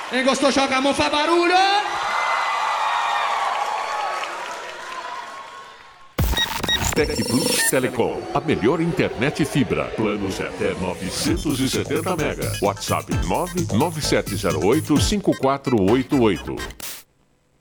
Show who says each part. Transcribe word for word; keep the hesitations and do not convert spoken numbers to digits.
Speaker 1: Quem gostou, joga a mão, faz barulho!
Speaker 2: Tec Plus Telecom, a melhor internet fibra. Planos até novecentos e setenta mega. WhatsApp nove nove sete zero oito cinco quatro oito oito.